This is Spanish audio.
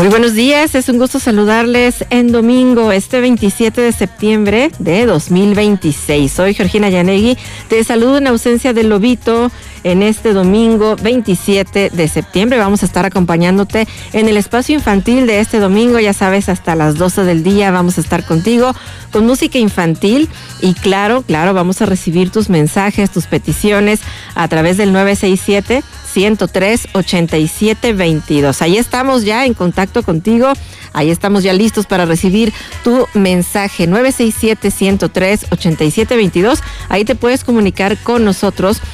Muy buenos días, es un gusto saludarles en domingo, este 27 de septiembre de 2026. Soy Georgina Yanegui, te saludo en ausencia del Lobito en este domingo 27 de septiembre. Vamos a estar acompañándote en el espacio infantil de este domingo, ya sabes, hasta las 12 del día vamos a estar contigo con música infantil y claro, vamos a recibir tus mensajes, tus peticiones a través del 967-103-8722. Ahí estamos ya en contacto contigo, ahí estamos ya listos para recibir tu mensaje. 967-103-8722. Ahí te puedes comunicar con nosotros